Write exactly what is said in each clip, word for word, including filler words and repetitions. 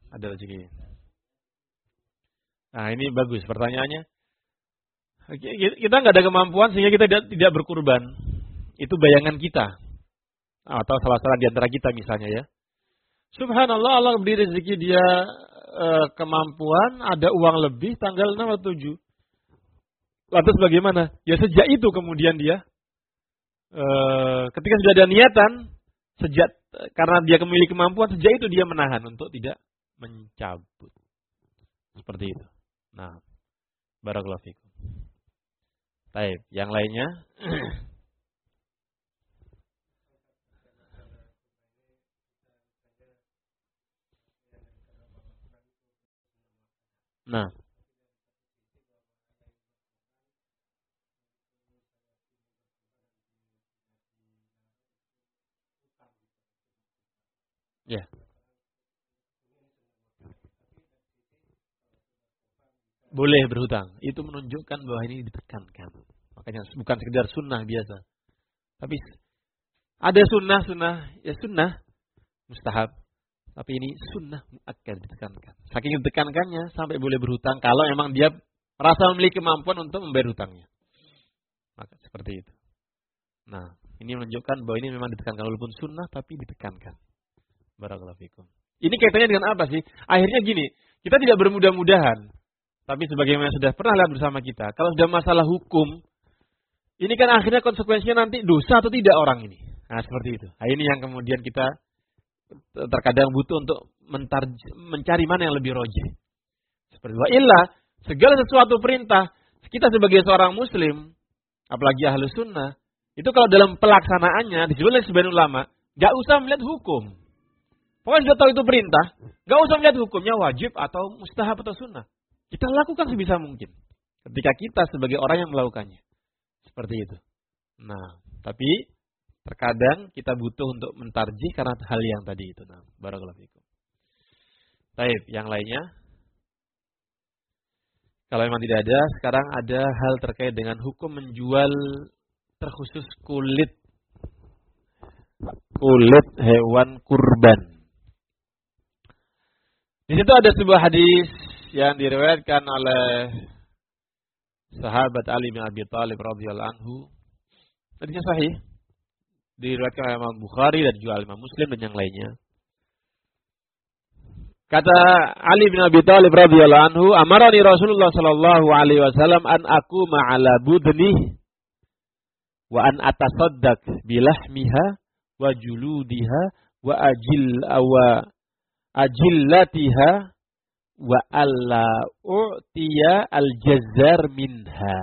ada rezeki. Nah, ini bagus pertanyaannya. Kita nggak ada kemampuan sehingga kita tidak, tidak berkurban. Itu bayangan kita. Atau salah-salah di antara kita misalnya ya. Subhanallah, Allah beri rezeki dia e, kemampuan, ada uang lebih tanggal enam atau tujuh. Lantas bagaimana? Ya sejak itu kemudian dia e, ketika sudah ada niatan, sejak karena dia memiliki kemampuan, sejak itu dia menahan untuk tidak mencabut. Seperti itu. Nah, barakallahu fikum. Baik, yang lainnya. Nah. Ya. Boleh berhutang. Itu menunjukkan bahwa ini ditekankan. Makanya bukan sekedar sunnah biasa. Tapi ada sunnah-sunnah, ya sunnah mustahab. Tapi ini sunnah muakkad ditekankan. Saking ditekankannya sampai boleh berhutang kalau memang dia merasa memiliki kemampuan untuk membayar hutangnya. Maka seperti itu. Nah, ini menunjukkan bahwa ini memang ditekankan walaupun sunnah tapi ditekankan. Barakallahu fikum. Ini kaitannya dengan apa sih? Akhirnya gini, kita tidak bermudah-mudahan. Tapi sebagaimana sudah pernah lihat bersama kita, kalau sudah masalah hukum, ini kan akhirnya konsekuensinya nanti dosa atau tidak orang ini. Nah, seperti itu. Nah, ini yang kemudian kita terkadang butuh untuk mentar, mencari mana yang lebih rojih. Seperti itu. Illa, segala sesuatu perintah, kita sebagai seorang muslim, apalagi ahlus sunnah, itu kalau dalam pelaksanaannya, disebut oleh sebagian ulama, gak usah melihat hukum. Pokoknya sudah tahu itu perintah, gak usah melihat hukumnya wajib atau mustahab atau sunnah. Kita lakukan sebisa mungkin. Ketika kita sebagai orang yang melakukannya. Seperti itu. Nah, tapi terkadang kita butuh untuk mentarjih karena hal yang tadi itu. Nah, barakallahu fikum. Baik, yang lainnya. Kalau memang tidak ada, sekarang ada hal terkait dengan hukum menjual terkhusus kulit kulit hewan kurban. Di situ ada sebuah hadis yang diriwayatkan oleh sahabat Ali bin Abi Thalib radhiyallahu anhu. Hadisnya sahih. Diriwayatkan oleh Imam Bukhari dan juga Imam Muslim dan yang lainnya. Kata Ali bin Abi Thalib radhiyallahu anhu, "Amarani Rasulullah sallallahu alaihi wasallam an aquma ala budni wa an atasaddaq bilahmiha wa juludiha wa ajil wa ajillatiha wa alla u'tiya al-jazzar minha."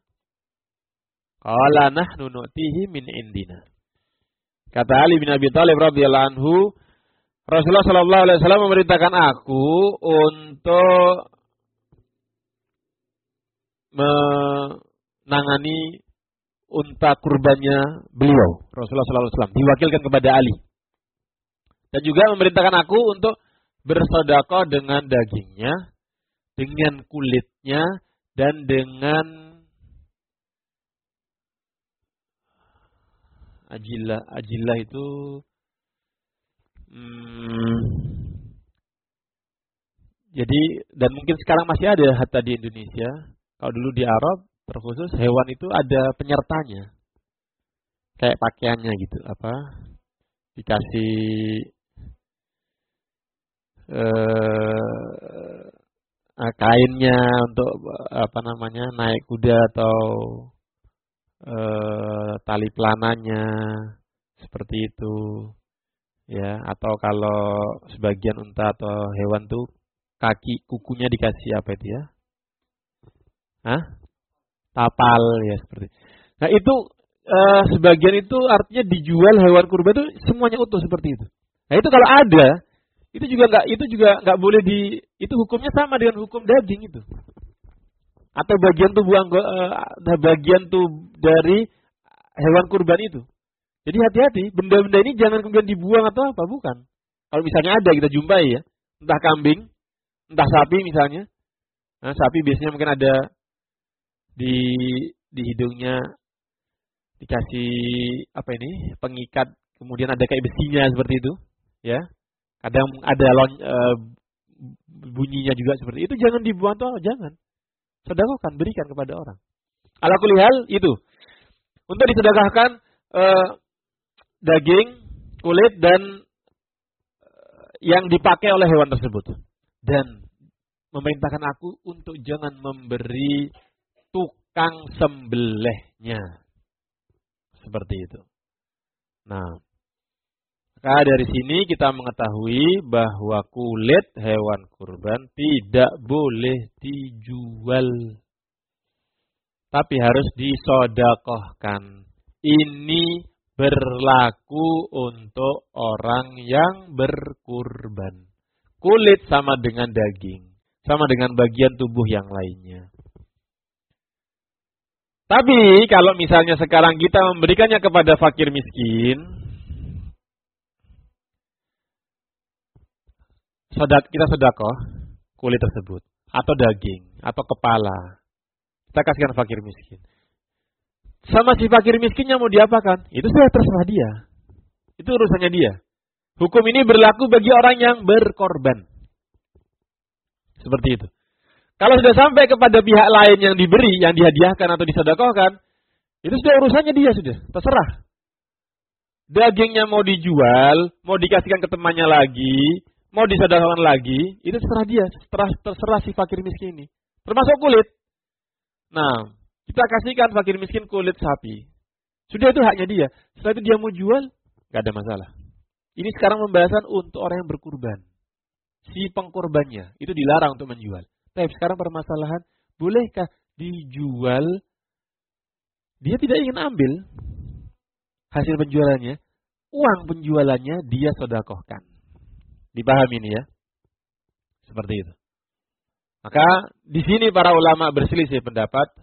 Qala nahnu nu'tihi min indina. Kata Ali bin Abi Thalib radhiyallahu anhu, Rasulullah sallallahu alaihi wasallam memerintahkan aku untuk menangani unta kurbannya beliau. Rasulullah sallallahu alaihi wasallam diwakilkan kepada Ali. Dan juga memerintahkan aku untuk bersedekah dengan dagingnya, dengan kulitnya, dan dengan ajilah. Ajilah itu hmm, jadi, dan mungkin sekarang masih ada hatta di Indonesia. Kalau dulu di Arab, terkhusus hewan itu ada penyertanya. Kayak pakaiannya gitu, apa? Dikasih Eh, kainnya untuk apa namanya naik kuda atau eh, tali pelananya seperti itu ya, atau kalau sebagian unta atau hewan tuh kaki kukunya dikasih apa itu ya, Hah? Tapal ya seperti. Nah itu eh, sebagian itu artinya dijual hewan kurban itu semuanya utuh seperti itu. Nah itu kalau ada itu juga nggak itu juga nggak boleh di itu hukumnya sama dengan hukum daging itu atau bagian tubuh uh, bagian tuh dari hewan kurban itu. Jadi hati-hati, benda-benda ini jangan kemudian dibuang atau apa, bukan. Kalau misalnya ada kita jumpai ya, entah kambing, entah sapi misalnya. Nah, sapi biasanya mungkin ada di di hidungnya dikasih apa ini pengikat, kemudian ada kayak besinya seperti itu, ya. Kadang ada lon, e, bunyinya juga seperti itu, jangan dibuang toh, jangan. Sedekahkan, berikan kepada orang. Ala kulli hal itu. Untuk disedekahkan eh, daging, kulit dan eh, yang dipakai oleh hewan tersebut. Dan memerintahkan aku untuk jangan memberi tukang sembelihnya. Seperti itu. Nah, maka dari sini kita mengetahui bahwa kulit hewan kurban tidak boleh dijual. Tapi harus disodakohkan. Ini berlaku untuk orang yang berkurban. Kulit sama dengan daging. Sama dengan bagian tubuh yang lainnya. Tapi kalau misalnya sekarang kita memberikannya kepada fakir miskin, kita sedekah kulit tersebut, atau daging, atau kepala, kita kasihkan fakir miskin. Sama si fakir miskinnya mau diapakan? Itu sudah terserah dia. Itu urusannya dia. Hukum ini berlaku bagi orang yang berkorban. Seperti itu. Kalau sudah sampai kepada pihak lain yang diberi, yang dihadiahkan atau disedekahkan, itu sudah urusannya dia sudah, terserah. Dagingnya mau dijual, mau dikasihkan ke temannya lagi, mau disedekahkan lagi, itu terserah dia, terserah, terserah si fakir miskin ini. Termasuk kulit. Nah, kita kasihkan fakir miskin kulit sapi. Sudah itu haknya dia. Setelah itu dia mau jual, nggak ada masalah. Ini sekarang pembahasan untuk orang yang berkurban. Si pengkurbannya, itu dilarang untuk menjual. Tapi sekarang permasalahan, bolehkah dijual? Dia tidak ingin ambil hasil penjualannya. Uang penjualannya dia sedekahkan. Dipahami ini ya? Seperti itu. Maka di sini para ulama berselisih pendapat.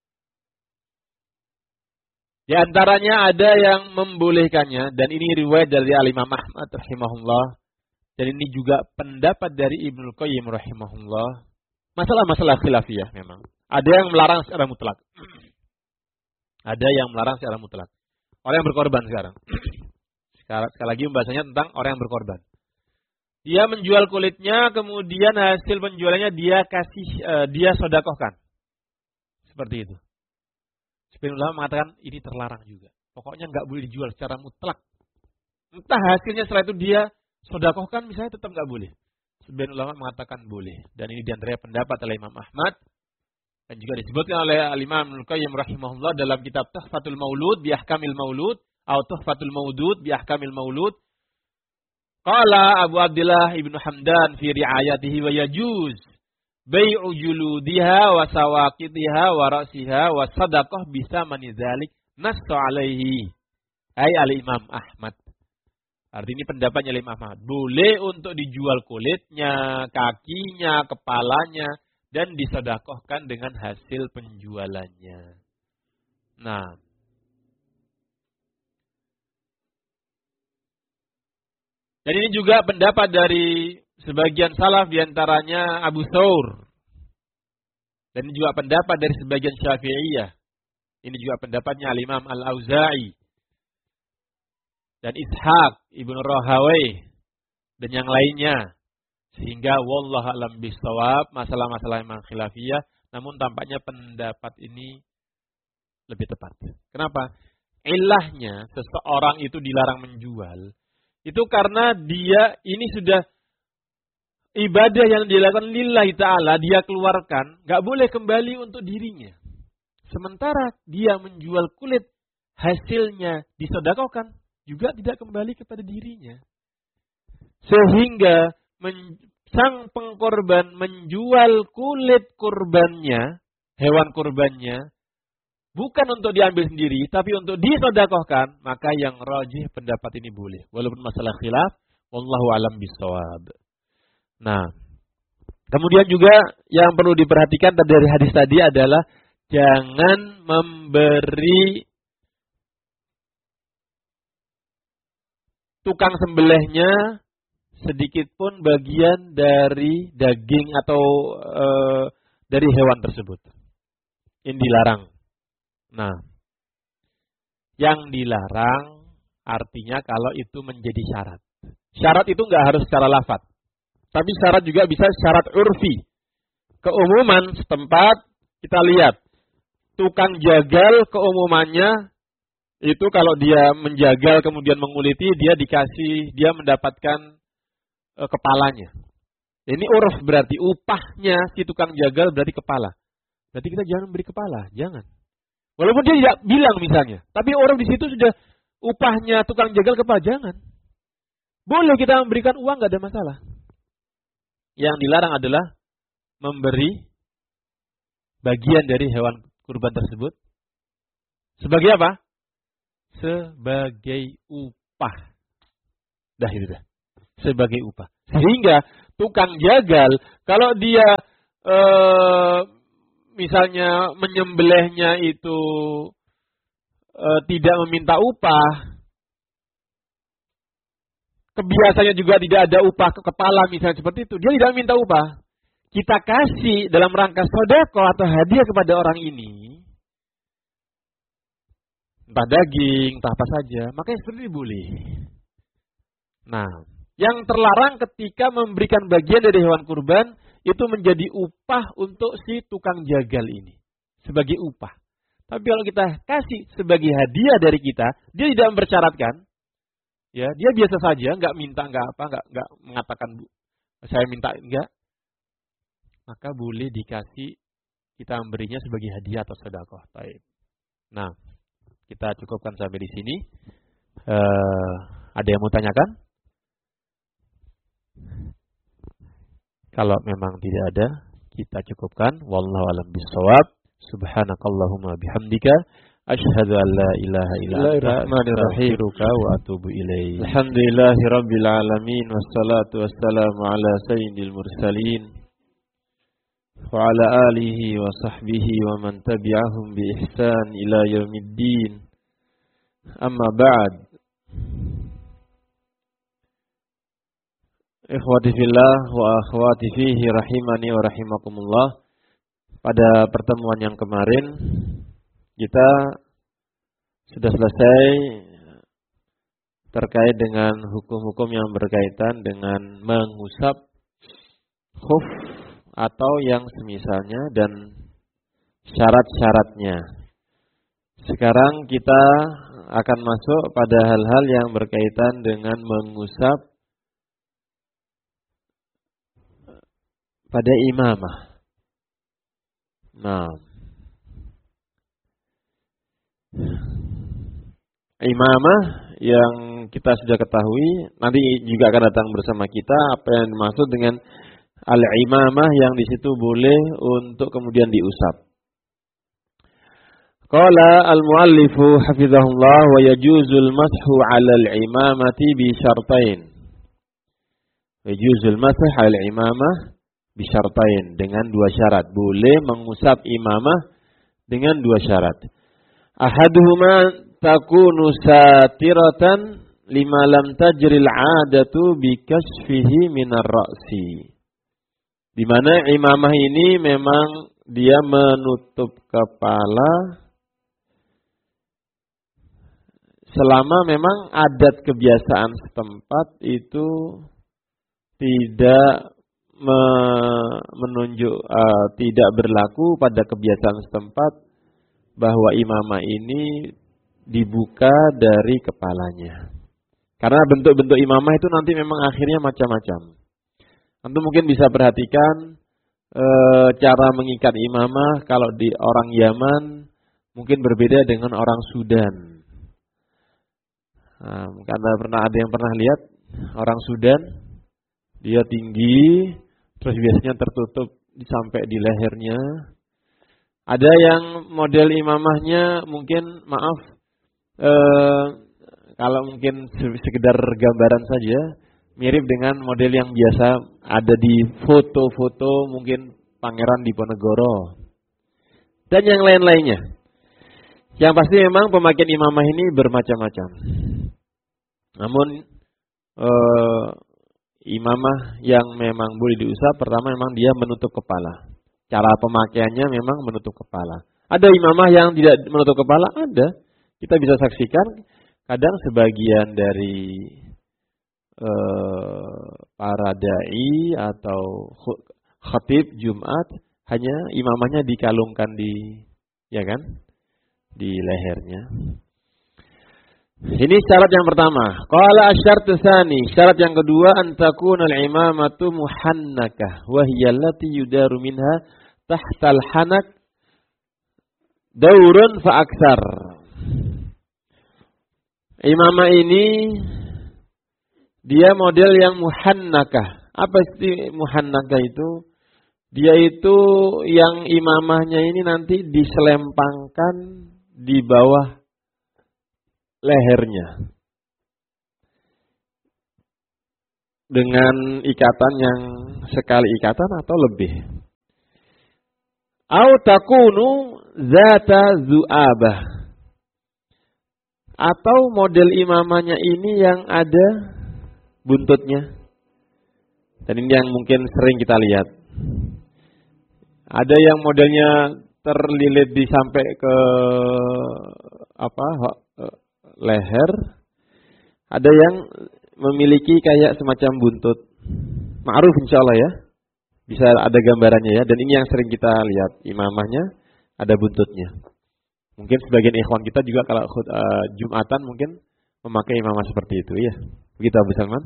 Di antaranya ada yang membolehkannya. Dan ini riwayat dari Al-Imam Ahmad rahimahullah. Dan ini juga pendapat dari Ibnu Qayyim rahimahullah. Masalah-masalah khilafiyah memang. Ada yang melarang secara mutlak. Ada yang melarang secara mutlak. Orang yang berkorban sekarang. Sekarang sekali lagi pembahasannya tentang orang yang berkorban. Dia menjual kulitnya, kemudian hasil penjualannya dia kasih, uh, dia sedekahkan. Seperti itu. Sebagian ulama mengatakan ini terlarang juga. Pokoknya nggak boleh dijual secara mutlak. Entah hasilnya setelah itu dia sedekahkan, misalnya tetap nggak boleh. Sebagian ulama mengatakan boleh. Dan ini diantara pendapat oleh Imam Ahmad. Dan juga disebutkan oleh Al-Imam Ibnu Qayyim rahimahullah dalam kitab Tuhfatul Maulud bi Ahkamil Maulud. Atau Tuhfatul Maudud bi Ahkamil Maulud. Qala Abu Abdillah Ibnu Hamdan fi ri'ayatihi wa yajuz. Bai'u juludiha wa sawaqitiha wa ra'siha wa sadaqah bisa manizalik nasu alaihi. Hai Al-Imam Ahmad. Artinya ini pendapatnya Imam Ahmad. Boleh untuk dijual kulitnya, kakinya, kepalanya, dan disedekahkan dengan hasil penjualannya. Nah. Dan ini juga pendapat dari sebagian salaf, diantaranya Abu Thawr. Dan ini juga pendapat dari sebagian Syafi'iyah. Ini juga pendapatnya Al-Imam Al-Auza'i. Dan Ishaq Ibnu Rahawai dan yang lainnya, sehingga wallahu a'lam bishawab, masalah-masalah memang khilafiyah, namun tampaknya pendapat ini lebih tepat. Kenapa? Ilahnya seseorang itu dilarang menjual itu karena dia ini sudah ibadah yang dilakukan lillahi ta'ala, dia keluarkan, nggak boleh kembali untuk dirinya. Sementara dia menjual kulit, hasilnya disedekahkan, juga tidak kembali kepada dirinya. Sehingga men, sang pengkorban menjual kulit kurbannya, hewan kurbannya, bukan untuk diambil sendiri, tapi untuk disedekahkan, maka yang rajih pendapat ini boleh. Walaupun masalah khilaf, wallahu alam bisawab. Nah, kemudian juga yang perlu diperhatikan dari hadis tadi adalah jangan memberi tukang sembelihnya sedikit pun bagian dari daging atau e, dari hewan tersebut. Ini dilarang. Nah, yang dilarang artinya kalau itu menjadi syarat. Syarat itu nggak harus secara lafaz. Tapi syarat juga bisa syarat urfi. Keumuman setempat kita lihat. Tukang jagal keumumannya itu kalau dia menjagal kemudian menguliti, dia dikasih, dia mendapatkan e, kepalanya. Ini urf berarti upahnya si tukang jagal berarti kepala. Berarti kita jangan beri kepala, jangan. Walaupun dia tidak bilang misalnya, tapi orang di situ sudah upahnya tukang jagal kepala, jangan. Boleh kita memberikan uang, nggak ada masalah. Yang dilarang adalah memberi bagian dari hewan kurban tersebut sebagai apa? Sebagai upah. Dah itu dah. Sebagai upah. Sehingga tukang jagal kalau dia e, misalnya menyembelihnya itu e, tidak meminta upah, kebiasaannya juga tidak ada upah ke kepala misalnya seperti itu, dia tidak minta upah. Kita kasih dalam rangka sedekah atau hadiah kepada orang ini, entah daging, entah apa saja, makanya seperti ini boleh. Nah, yang terlarang ketika memberikan bagian dari hewan kurban itu menjadi upah untuk si tukang jagal ini, sebagai upah. Tapi kalau kita kasih sebagai hadiah dari kita, dia tidak mempersyaratkan, ya, dia biasa saja, nggak minta, nggak apa, nggak nggak mengatakan saya minta, enggak. Maka boleh dikasih, kita memberinya sebagai hadiah atau sedekah. Baik. Nah, kita cukupkan sampai di sini. Uh, ada yang mau tanyakan? Kalau memang tidak ada, kita cukupkan. Wallahu a'lam bishawab. Subhanakallahumma bihamdika asyhadu an la ilaha illa anta astaghfiruka wa atubu ilaik. Alhamdulillahirabbil alamin wassalatu wassalamu ala sayyidil mursalin wa ala alihi wa sahbihi wa man tabi'ahum bi ihsan ila yaumiddin. Amma ba'd. Ikhwati fillah wa akhwati fihi rahimani wa rahimakumullah. Pada pertemuan yang kemarin kita sudah selesai terkait dengan hukum-hukum yang berkaitan dengan mengusap khuf atau yang semisalnya dan syarat-syaratnya. Sekarang kita akan masuk pada hal-hal yang berkaitan dengan mengusap pada imamah. Nah, imamah yang kita sudah ketahui, nanti juga akan datang bersama kita apa yang dimaksud dengan al-imamah yang di situ boleh untuk kemudian diusap. Qala al-muallifu hafizahullah wa yajuzul mashu 'ala al-imamati bi syartain. Yajuzul mashu 'ala al-imamah bi syartain, dengan dua syarat. Boleh mengusap imamah dengan dua syarat. Ahaduhuma takunu satiratan lima lam tajril 'adatu bi kashfihi minar ra'si. Di mana imamah ini memang dia menutup kepala selama memang adat kebiasaan setempat itu tidak me menunjuk uh, tidak berlaku pada kebiasaan setempat bahwa imamah ini dibuka dari kepalanya. Karena bentuk-bentuk imamah itu nanti memang akhirnya macam-macam. Antum mungkin bisa perhatikan e, cara mengikat imamah kalau di orang Yaman mungkin berbeda dengan orang Sudan. Nah, karena pernah ada yang pernah lihat orang Sudan, dia tinggi, terus biasanya tertutup sampai di lehernya. Ada yang model imamahnya mungkin maaf, e, kalau mungkin sekedar gambaran saja, mirip dengan model yang biasa ada di foto-foto mungkin Pangeran Diponegoro dan yang lain-lainnya. Yang pasti memang pemakaian imamah ini bermacam-macam. Namun eh, imamah yang memang boleh diusap, pertama memang dia menutup kepala. Cara pemakaiannya memang menutup kepala. Ada imamah yang tidak menutup kepala, ada. Kita bisa saksikan kadang sebagian dari Uh, para dai atau khatib Jumat hanya imamahnya dikalungkan di, ya kan, di lehernya. Ini syarat yang pertama. Qala asy-syartu tsani, syarat yang kedua, an takuna al-imamatu muhannakah wa hiya allati yudaru minha tahtal hanak daurun fa aktsar. Imamah ini dia model yang muhannakah. Apa sih muhannakah itu? Dia itu yang imamahnya ini nanti diselempangkan di bawah lehernya dengan ikatan yang sekali ikatan atau lebih. Au takunu zata zu'abah, atau model imamahnya ini yang ada buntutnya. Dan ini yang mungkin sering kita lihat. Ada yang modelnya terlilit di sampai ke apa leher, ada yang memiliki kayak semacam buntut. Ma'ruf insyaallah ya. Bisa ada gambarannya ya. Dan ini yang sering kita lihat, imamahnya ada buntutnya. Mungkin sebagian ikhwan kita juga kalau uh, Jumatan mungkin memakai imamah seperti itu ya. Begitu Abu Salman.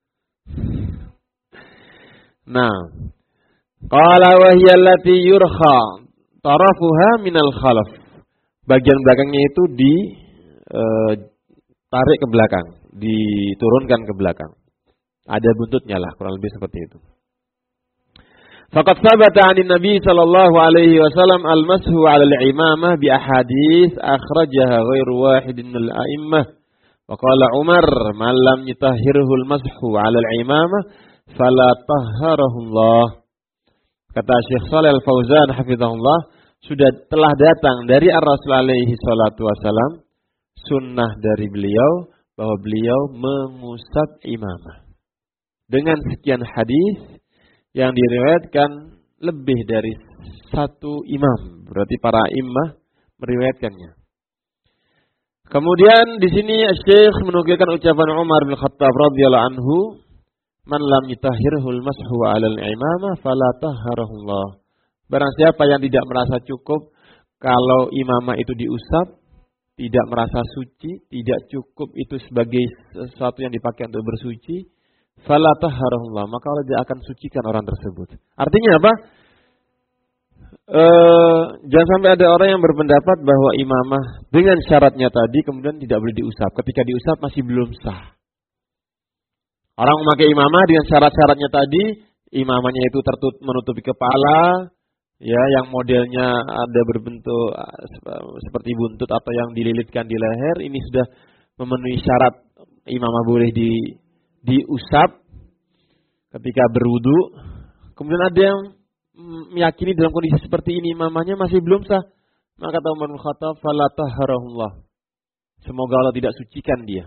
Nah, qala wa hiya allati yurkha tarafuha minal khalaf. Bagian belakangnya itu di e, tarik ke belakang, diturunkan ke belakang. Ada buntutnya lah, kurang lebih seperti itu. Faqad sabata 'anin Nabi sallallahu alaihi wasallam al-mashu 'ala al-imamah bi ahadits akhrajaha ghairu wahidin min al-a'immah. Wa qala Umar, "Man lam yutahhirhu al-mashu 'ala al-imamah fala tahharahu Allah." Kata Syekh Shalih Al-Fauzan hafizahullah, sudah telah datang dari Ar-Rasul alaihi salatu wasallam sunnah dari beliau bahwa beliau mengusap imamah. Dengan sekian hadis yang diriwayatkan lebih dari satu imam, berarti para imam meriwayatkannya. Kemudian di sini Syekh menukilkan ucapan Umar bin Khattab radhiyallahu anhu, "Man lam yutahhirhul mashu 'alal imamah fala tahharahullah." Barang siapa yang tidak merasa cukup kalau imamah itu diusap, tidak merasa suci, tidak cukup itu sebagai sesuatu yang dipakai untuk bersuci, fala tahharahullah, maka Allah tidak akan sucikan orang tersebut. Artinya apa? E, jangan sampai ada orang yang berpendapat bahwa imamah dengan syaratnya tadi kemudian tidak boleh diusap. Ketika diusap masih belum sah. Orang memakai imamah dengan syarat-syaratnya tadi, imamahnya itu tertutup menutupi kepala, ya, yang modelnya ada berbentuk seperti buntut atau yang dililitkan di leher, ini sudah memenuhi syarat imamah boleh di diusap ketika berwudu. Kemudian ada yang meyakini dalam kondisi seperti ini imamahnya masih belum sah, maka kata Umar bin Khattab, "Fala tahharahullah." Semoga Allah tidak sucikan dia.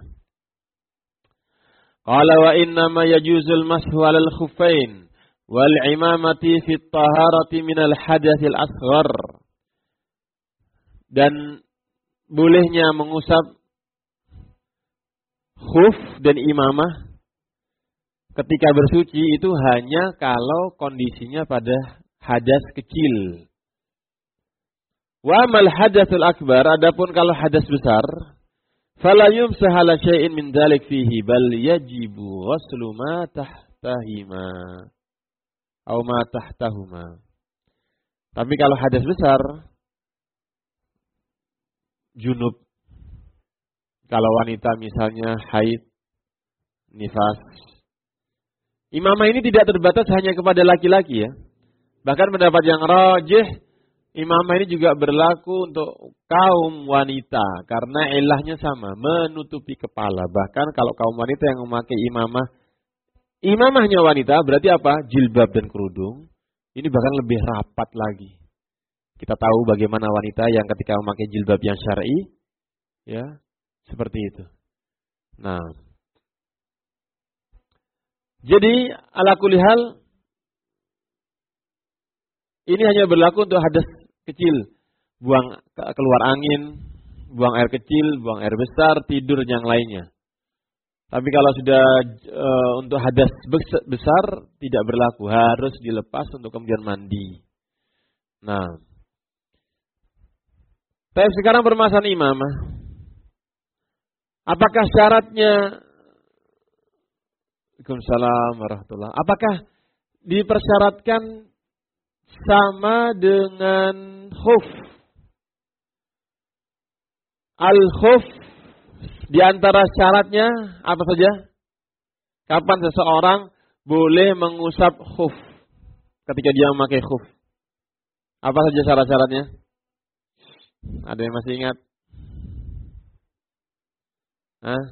Qala wa inna ma yajuzul mashu 'alal khuffain wal imamati fi at-taharati minal hadatsil asghar. Dan bolehnya mengusap khuf dan imamah ketika bersuci itu hanya kalau kondisinya pada hadas kecil. Wa mal hadatsul akbar, adapun kalau hadas besar, fala yumsah ala syai'in min dzalik fihi bal yajibu ghuslu ma tahtahima atau ma tahtahuma. Tapi kalau hadas besar, junub, kalau wanita misalnya haid, nifas, imamah ini tidak terbatas hanya kepada laki-laki ya. Bahkan pendapat yang rajih, imamah ini juga berlaku untuk kaum wanita karena ilahnya sama, menutupi kepala. Bahkan kalau kaum wanita yang memakai imamah, imamahnya wanita berarti apa? Jilbab dan kerudung. Ini bahkan lebih rapat lagi. Kita tahu bagaimana wanita yang ketika memakai jilbab yang syar'i, ya, seperti itu. Nah, jadi ala kulli hal ini hanya berlaku untuk hadas kecil, buang keluar angin, buang air kecil, buang air besar, tidur yang lainnya. Tapi kalau sudah e, untuk hadas besar tidak berlaku, harus dilepas untuk kemudian mandi. Nah, tapi sekarang permasalahan imamah. Apakah syaratnya? Waalaikumsalam warahmatullahi. Apakah dipersyaratkan sama dengan khuf? Al-khuf di antara syaratnya apa saja? Kapan seseorang boleh mengusap khuf ketika dia memakai khuf? Apa saja syarat-syaratnya? Ada yang masih ingat? Hah?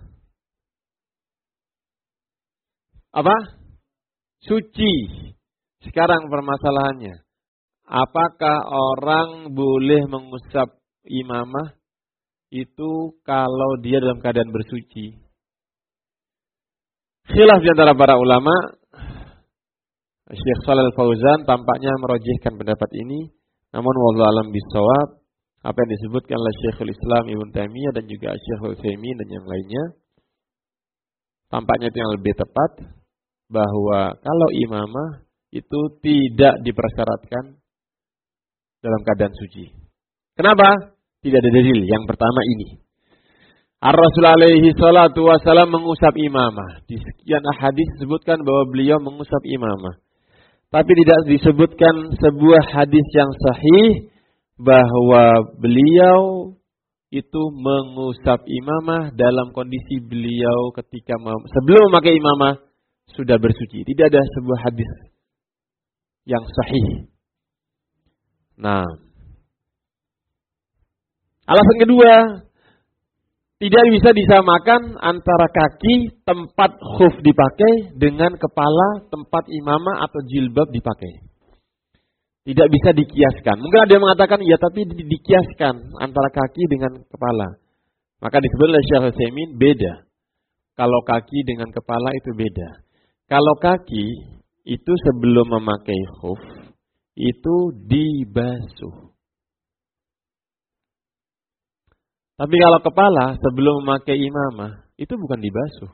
Apa? Suci. Sekarang permasalahannya, apakah orang boleh mengusap imamah itu kalau dia dalam keadaan bersuci? Khilaf di antara para ulama. Syekh Shalal Fauzan tampaknya merojihkan pendapat ini, namun wallahu alam bisawab, apa yang disebutkan oleh Syekhul Islam Ibnu Taimiyah dan juga Syekhul Utsaimin dan yang lainnya, tampaknya itu yang lebih tepat, bahwa kalau imamah itu tidak dipersyaratkan dalam keadaan suci. Kenapa? Tidak ada dalil. Yang pertama ini, Ar-Rasul alaihi salatu wasalam mengusap imamah. Di sekian hadis disebutkan bahwa beliau mengusap imamah. Tapi tidak disebutkan sebuah hadis yang sahih bahwa beliau itu mengusap imamah dalam kondisi beliau ketika sebelum memakai imamah sudah bersuci. Tidak ada sebuah hadis yang sahih. Nah, alasan kedua, tidak bisa disamakan antara kaki tempat khuf dipakai dengan kepala tempat imamah atau jilbab dipakai. Tidak bisa dikiaskan. Mungkin ada yang mengatakan, ya tapi di- dikiaskan antara kaki dengan kepala. Maka disebut oleh Syekh Utsaimin beda. Kalau kaki dengan kepala itu beda. Kalau kaki itu sebelum memakai khuf itu dibasuh. Tapi kalau kepala sebelum memakai imamah itu bukan dibasuh.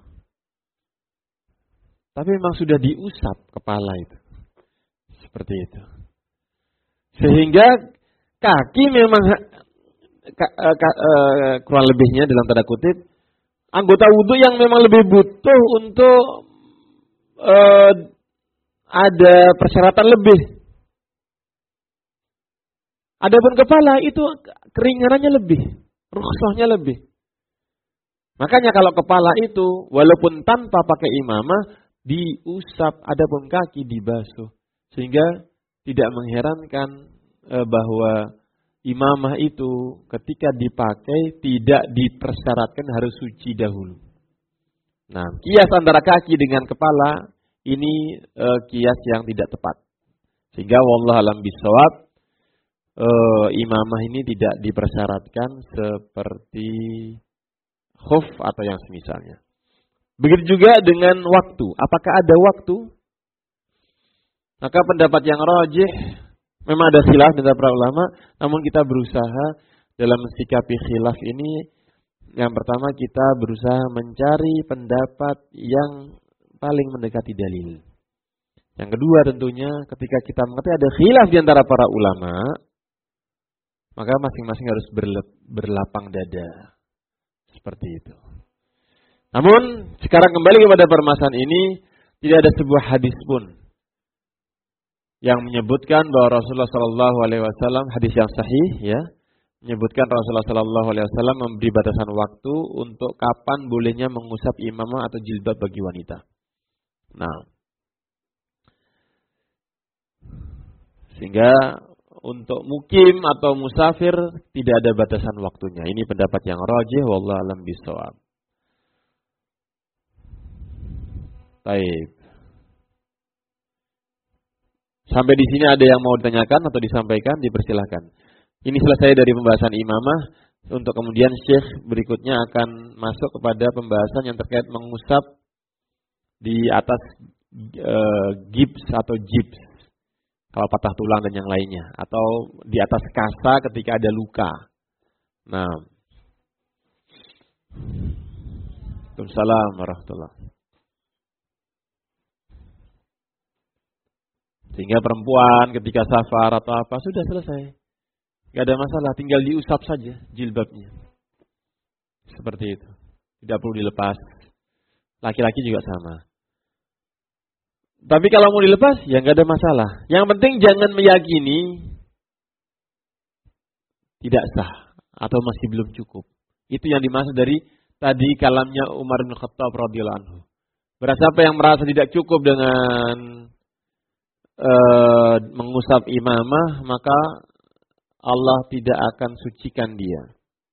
Tapi memang sudah diusap kepala itu. Seperti itu. Sehingga kaki memang ka, ka, uh, kurang lebihnya dalam tanda kutip anggota wudhu yang memang lebih butuh untuk uh, ada persyaratan lebih. Adapun kepala itu keringanannya lebih, rukhsahnya lebih. Makanya kalau kepala itu walaupun tanpa pakai imamah diusap, adapun kaki dibasuh. Sehingga tidak mengherankan eh, bahwa imamah itu ketika dipakai tidak dipersyaratkan harus suci dahulu. Nah, kias antara kaki dengan kepala ini eh, kias yang tidak tepat. Sehingga wallahu alam bisawab, eh, imamah ini tidak dipersyaratkan seperti khuf atau yang semisalnya. Begitu juga dengan waktu. Apakah ada waktu? Maka pendapat yang rajih, memang ada khilaf di antara para ulama, namun kita berusaha dalam mensikapi khilaf ini, yang pertama kita berusaha mencari pendapat yang paling mendekati dalil. Yang kedua tentunya ketika kita mengerti ada khilaf di antara para ulama, maka masing-masing harus berlapang dada. Seperti itu. Namun sekarang kembali kepada permasalahan ini, tidak ada sebuah hadis pun yang menyebutkan bahwa Rasulullah Shallallahu Alaihi Wasallam, hadis yang sahih ya, menyebutkan Rasulullah Shallallahu Alaihi Wasallam memberi batasan waktu untuk kapan bolehnya mengusap imamah atau jilbab bagi wanita. Nah, sehingga untuk mukim atau musafir tidak ada batasan waktunya. Ini pendapat yang rajih, wallahu alam bisawab. Baik. Sampai di sini ada yang mau ditanyakan atau disampaikan, dipersilahkan. Ini selesai dari pembahasan imamah. Untuk kemudian Syekh berikutnya akan masuk kepada pembahasan yang terkait mengusap di atas e, gips atau gips. Kalau patah tulang dan yang lainnya. Atau di atas kasa ketika ada luka. Nah. Waalaikumsalam warahmatullahi. Sehingga perempuan ketika safar atau apa sudah selesai. Gak ada masalah, tinggal diusap saja jilbabnya. Seperti itu. Tidak perlu dilepas. Laki-laki juga sama. Tapi kalau mau dilepas, ya gak ada masalah. Yang penting jangan meyakini tidak sah atau masih belum cukup. Itu yang dimaksud dari tadi kalamnya Umar bin Khattab radhiyallahu anhu. Berarti siapa yang merasa tidak cukup dengan uh, mengusap imamah, maka Allah tidak akan sucikan dia.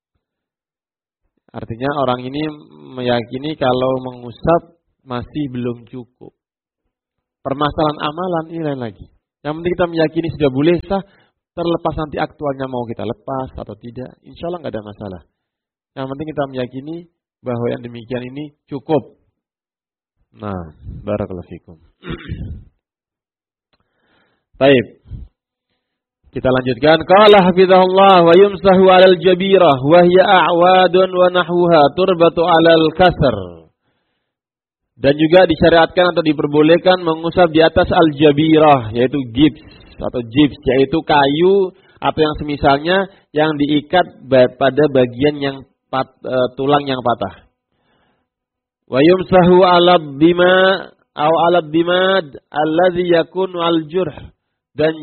Artinya orang ini meyakini kalau mengusap masih belum cukup. Permasalahan amalan ini lain lagi. Yang penting kita meyakini sudah boleh sah, terlepas nanti aktualnya mau kita lepas atau tidak, insya Allah nggak ada masalah. Yang penting kita meyakini bahwa yang demikian ini cukup. Nah, barakallahu fikum. Baik. Kita lanjutkan. Qala hafizahullah wa yumsahu 'alal jabirah wa hiya a'wadun wa nahwuha turbatu 'alal kasr. Dan juga disyariatkan atau diperbolehkan mengusap di atas al-jabirah, yaitu gips atau gips, yaitu kayu atau yang semisalnya yang diikat pada bagian yang pat, e, tulang yang patah. Wa yumsahu 'alad dima aw 'alad dimad allazi yakunu al-jurh, dan